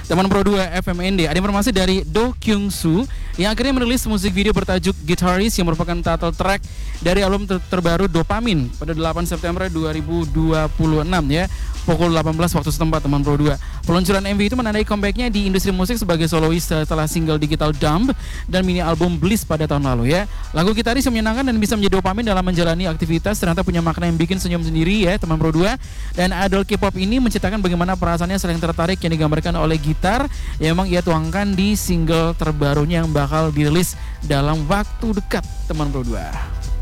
Teman Pro 2 FMND. Ada informasi dari Do Kyung Soo yang akhirnya merilis musik video bertajuk Guitarist yang merupakan title track dari album terbaru Dopamin pada 8 September 2026 ya. Pukul 18 waktu setempat teman Pro 2. Peluncuran MV itu menandai comebacknya di industri musik sebagai solois setelah single Digital Dump dan mini album Bliss pada tahun lalu ya. Lagu Gitaris yang menyenangkan dan bisa menjadi dopamin dalam menjalani aktivitas ternyata punya makna yang bikin senyum sendiri ya teman Pro 2. Dan idol K-pop ini menceritakan bagaimana perasaannya saling tertarik yang digambarkan oleh gitar yang memang ia tuangkan di single terbarunya yang bakal dirilis dalam waktu dekat teman Pro 2.